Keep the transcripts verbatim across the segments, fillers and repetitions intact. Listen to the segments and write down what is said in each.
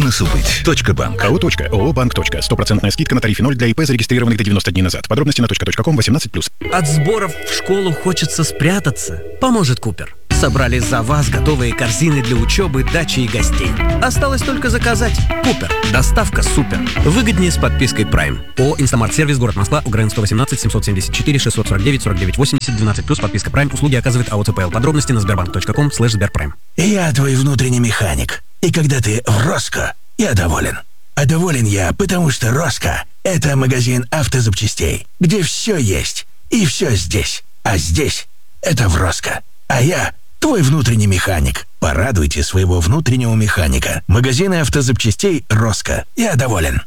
Бизнесу быть. Точка банк. АО «Точка». ООО «Банк. Точка». Стопроцентная скидка на тарифе ноль для ИП, зарегистрированных до девяноста дней назад. Подробности на точка точка ком восемнадцать плюс. От сборов в школу хочется спрятаться. Поможет Купер. Собрали за вас готовые корзины для учебы, дачи и гостей. Осталось только заказать. Купер. Доставка супер. Выгоднее с подпиской Prime. ООО «Инстамарт Сервис», город Москва, УГРН сто восемнадцать семьсот семьдесят четыре шестьсот сорок девять сорок девять восемьдесят двенадцать плюс подписка Prime. Услуги оказывает АО ЦПЛ. Подробности на сбербанк точка ком слэш сберпрайм. Я твой внутренний механик. И когда ты в Роско, я доволен. А доволен я, потому что Роско – это магазин автозапчастей, где все есть и все здесь. А здесь – это в Роско. А я – твой внутренний механик. Порадуйте своего внутреннего механика. Магазины автозапчастей Роско. Я доволен.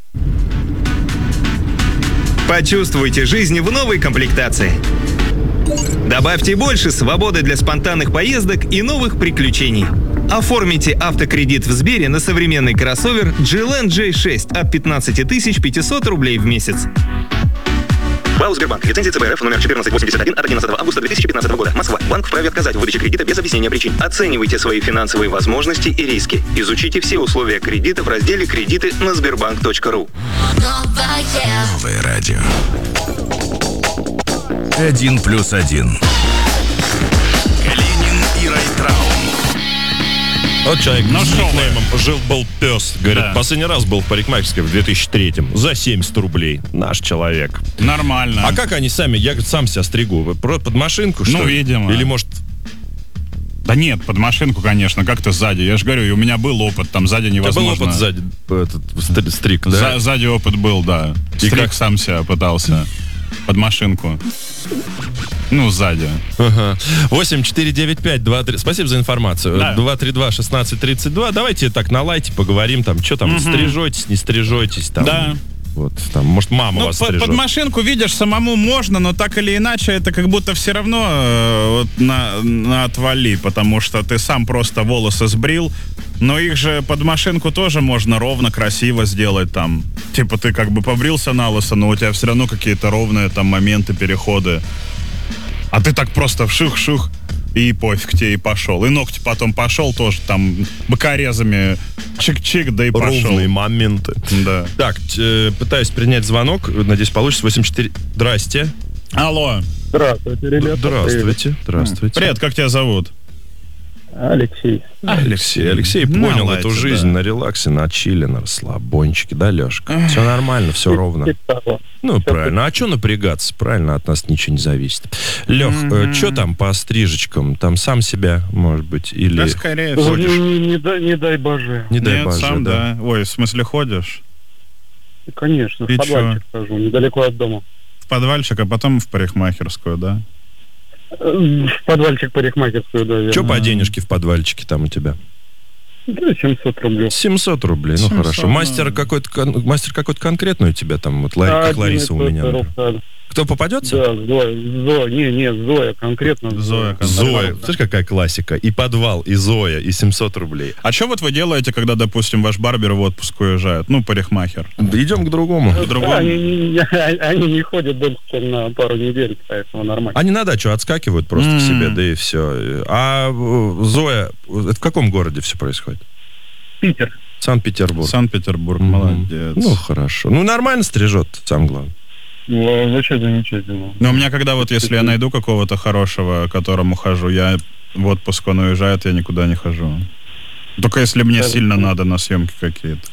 Почувствуйте жизнь в новой комплектации. Добавьте больше свободы для спонтанных поездок и новых приключений. Оформите автокредит в Сбере на современный кроссовер джи эл эн джей шесть от пятнадцать тысяч пятьсот рублей в месяц. ПАО «Сбербанк». Лицензия ЦБРФ номер четырнадцать восемьдесят один от одиннадцатого августа две тысячи пятнадцатого года. Москва. Банк вправе отказать в выдаче кредита без объяснения причин. Оценивайте свои финансовые возможности и риски. Изучите все условия кредита в разделе «Кредиты» на сбербанк точка ру. Новое радио. Один плюс один. Калинин и Райтрау. Вот человек ну, с никнеймом «Жил-был пес». Говорит, да. Последний раз был в парикмахерской в две тысячи третьем за семьдесят рублей. Наш человек. Нормально. А как они сами? Я говорит, сам себя стригу. Вы под машинку, что Ну, ли? видимо. Или, может... Да нет, под машинку, конечно, как-то сзади. Я же говорю, и у меня был опыт, там сзади невозможно. Был опыт сзади, этот, стриг, да? За, сзади опыт был, да. И стриг как? Сам себя пытался. Под машинку. Ну, сзади. Ага. восемь четыре девять пять два три. Спасибо за информацию. Да. два три два шестнадцать тридцать два. Давайте так на лайте поговорим, там, что там, угу. стрижетесь, не стрижетесь, там. Да. Вот, там, может, мама ну, вас под, стрижет. под машинку, видишь, самому можно, но так или иначе это как будто все равно э, вот на, на отвали, потому что ты сам просто волосы сбрил, но их же под машинку тоже можно ровно, красиво сделать там. Типа ты как бы побрился на лысо, но у тебя все равно какие-то ровные там моменты, переходы. А ты так просто вшух-шух, и пофиг тебе, и пошел. И ногти потом пошел тоже там бокорезами чик-чик, да и пошел. Ровные моменты. Да. Так, э, пытаюсь принять звонок. Надеюсь, получится. восемь четыре... Здрасте. Алло. Здравствуйте, ребята. Здравствуйте. Здравствуйте. Привет, как тебя зовут? Алексей. Алексей. Алексей Ну, понял давайте, эту жизнь да. на релаксе, на чиле, на расслабончике, да, Лешка? Все нормально, все ровно. Ну, правильно. А что напрягаться? Правильно, от нас ничего не зависит. Лех, mm-hmm. что там по стрижечкам? Там сам себя, может быть, или... Да, скорее всего. ходишь? Не, не, дай, не дай боже. Не дай Нет, боже, сам, да. да. Ой, в смысле, ходишь? Конечно, И в подвальчик хожу, недалеко от дома. В подвальчик, а потом в парикмахерскую, да? В подвальчик парикмахерскую, да. Что по денежке в подвальчике там у тебя? Да, семьсот рублей. семьсот рублей, ну семьсот, хорошо. Мастер какой-то, кон- мастер какой-то конкретный у тебя там, вот Лари, как Лариса у меня. Например. Кто попадется? Да, Зоя, Зоя, не, не, Зоя, конкретно Зоя. Зоя. Слышишь, какая классика? И подвал, и Зоя, и семьсот рублей. А что вот вы делаете, когда, допустим, ваш барбер в отпуск уезжает? Ну, парикмахер. Идем к другому. К другому? Да, они, не, они не ходят дольше, чем на пару недель, поэтому нормально. Они на дачу отскакивают просто Mm. к себе, да и все. А э, Зоя, это в каком городе все происходит? Питер. Санкт-Петербург. Санкт-Петербург, Мгм. молодец. Ну, хорошо. Ну, нормально стрижет, самое главное. Ну, вообще замечательно. Но у меня, когда вот, если я найду какого-то хорошего, к которому хожу, я в отпуск, он уезжает, я никуда не хожу. Только если мне Да. сильно надо на съемки какие-то.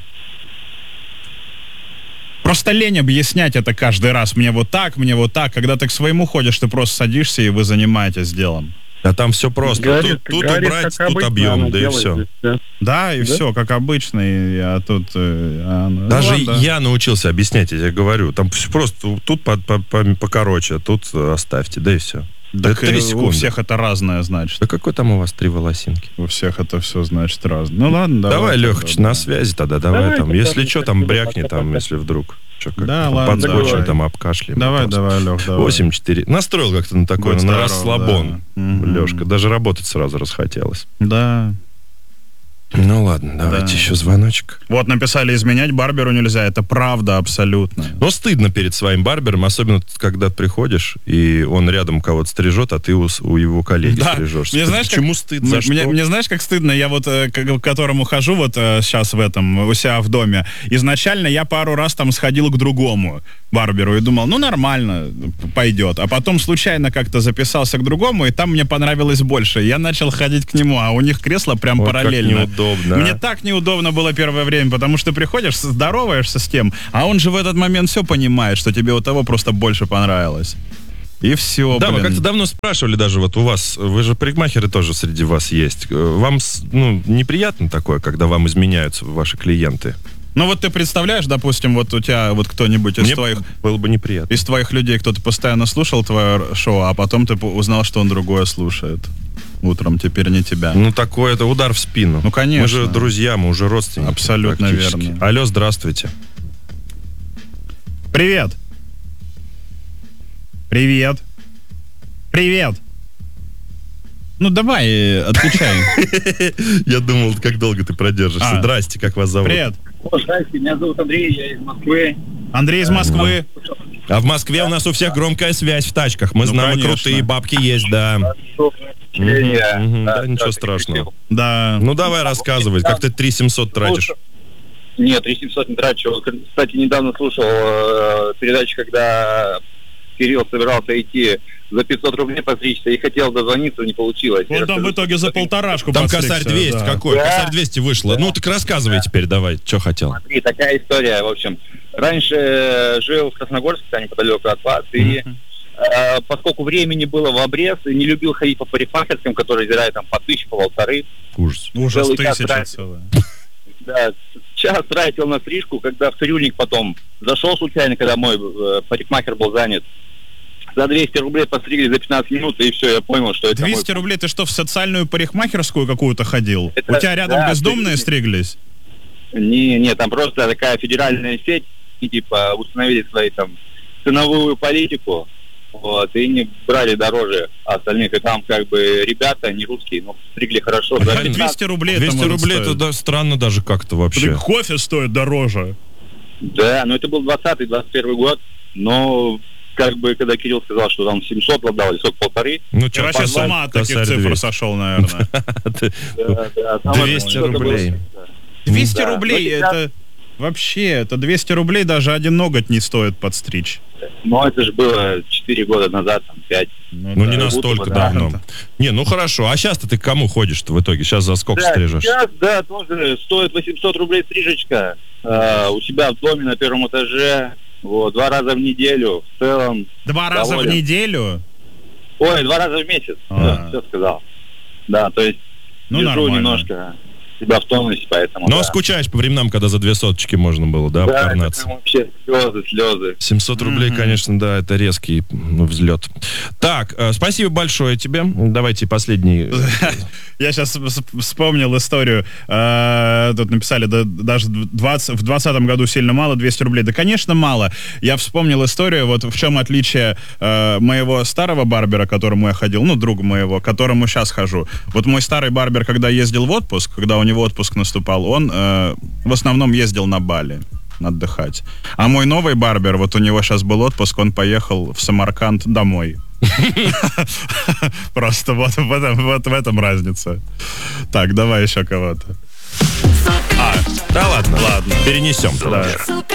Просто лень объяснять это каждый раз. Мне вот так, мне вот так. Когда ты к своему ходишь, ты просто садишься, и вы занимаетесь делом. А там все просто. Говорит- тут тут говорит, убрать, как тут обычно объем, она да и делает все. здесь, да. Да, и Да? все, как обычно. И, а тут... э, а, ну, Даже ладно. я научился объяснять, я тебе говорю. Там всё просто тут по- по- по- покороче, а тут оставьте, да и все. Так это три и секунды. у всех это разное, значит. Да какой там у вас три волосинки? У всех это все, значит, разное. Ну ладно, давай. Давай, тогда, Лехач, да. на связи тогда, давай Давай, там. тогда Если что, там пока, брякни, пока, там, пока. если вдруг. Что, как Да, ладно, подскочим, давай. там обкашляем. Давай, просто. давай, Лех, давай. восемь четыре. Настроил как-то на такой, Будь на здоров, расслабон. да. Мгм. Лешка, даже работать сразу расхотелось. Да. Ну ладно, давайте Да. еще звоночек. Вот написали, изменять барберу нельзя. Это правда абсолютно. Но стыдно перед своим барбером, особенно когда приходишь, и он рядом кого-то стрижет, а ты у, с- у его коллеги Да. стрижешь. Мне знаешь, Почему как- стыд? Мне, За что? мне- мне знаешь, как стыдно? Я вот э, к, к которому хожу вот э, сейчас в этом, у себя в доме. Изначально я пару раз там сходил к другому барберу и думал, ну нормально, пойдет. А потом случайно как-то записался к другому, и там мне понравилось больше. Я начал ходить к нему, а у них кресло прям Вот как параллельно. неудобно, Мне а. так неудобно было первое время, потому что приходишь, здороваешься с тем, а он же в этот момент все понимает, что тебе у того просто больше понравилось. И все, Да, мы блин. как-то давно спрашивали даже вот у вас, вы же парикмахеры тоже среди вас есть. Э, Вам с- ну, неприятно такое, когда вам изменяются ваши клиенты? Ну вот ты представляешь, допустим, вот у тебя вот кто-нибудь из Мне твоих было бы неприятно. из твоих людей кто-то постоянно слушал твое шоу, а потом ты по- узнал, что он другое слушает. Утром теперь не тебя. Ну, такой это удар в спину. Ну, конечно. Мы же друзья, мы уже родственники. Абсолютно практически. верно. Алло, здравствуйте. Привет. Привет. Привет. Ну давай, э, отвечай. Я думал, как долго ты продержишься. А. Здрасте, как вас зовут? Привет. Здравствуйте, меня зовут Андрей, я из Москвы. Андрей из Москвы. А в Москве у нас у всех громкая связь в тачках. Мы Ну, знаем, и конечно. крутые бабки есть, да. Я, Мгм, да, да, ничего да, страшного. Да. Ну, давай рассказывай, как ты три семьсот тратишь. Нет, три семьсот не трачу. Вот, кстати, недавно слушал э, передачу, когда Кирилл собирался идти за пятьсот рублей постричься и хотел дозвониться, не получилось. Он Я там в скажу, итоге за полторашку Там подстригся, косарь двести, да. какой? Да. Косарь двести вышло. Ну, так рассказывай теперь, давай, что хотел. Смотри, такая история, в общем. Раньше э, жил в Красногорске, там неподалеку от вас, и э, поскольку времени было в обрез, и не любил ходить по парикмахерским, которые теряют там по тысяче, по полторы, Ужас. Ужас, целый час тысяча тратил. целая. Да, час тратил на стрижку, когда в цирюльник потом зашел случайно, когда мой э, парикмахер был занят. За двести рублей постригли за пятнадцать минут, и все, я понял, что это двести мой... рублей, ты что, в социальную парикмахерскую какую-то ходил? Это- У тебя рядом да, бездомные ты- стриглись? Не, не, там просто такая федеральная сеть, и типа установили свои там ценовую политику, вот, и не брали дороже остальных, и там как бы ребята, не русские, но стригли хорошо. За Реально? пятнадцать. двести рублей это двести может рублей, это стоить. да, странно даже как-то вообще. Так кофе стоит дороже. Да, но это был двадцатый двадцать первый год, но как бы, когда Кирилл сказал, что там семьсот отдал, или сколько, полторы, Ну, Я чё, вообще с косарь- ума от таких косарь цифр двести. сошел, наверное. Ты- да, да, там двести что-то было- рублей. двести Да, рублей, ну, сейчас- это... Вообще, это двести рублей даже один ноготь не стоит подстричь. Ну, это же было четыре года назад, там, пять. Ну, да. не как настолько будто бы, да. давно. Не, ну хорошо. А сейчас-то ты к кому ходишь-то в итоге? Сейчас за сколько Да, стрижешь? сейчас, да, тоже стоит восемьсот рублей стрижечка. э, у себя в доме на первом этаже. Вот, два раза в неделю. В целом. Два раза в Доволен. неделю? Ой, два раза в месяц. А. Все сказал. Да, то есть Ну, держу нормально. немножко себя в тонусе, поэтому. Но да. скучаешь по временам, когда за две соточки можно было, да, Да, это обкарнаться? прям вообще слезы, слезы. семьсот рублей, Мгм. конечно, да, это резкий ну, взлет. Так, э, спасибо большое тебе. Давайте последний. Я сейчас вспомнил историю. Э, Тут написали, да, даже двадцать в двадцатом году сильно мало, двести рублей. Да, конечно, мало. Я вспомнил историю, вот в чем отличие э, моего старого барбера, к которому я ходил, ну, друга моего, к которому сейчас хожу. Вот мой старый барбер, когда ездил в отпуск, когда у него отпуск наступал, он э, в основном ездил на Бали отдыхать. А мой новый барбер, вот у него сейчас был отпуск, он поехал в Самарканд домой. Просто вот в этом, вот в этом разница. Так, давай еще кого-то. Да ладно, Ладно. перенесем. Да. Супер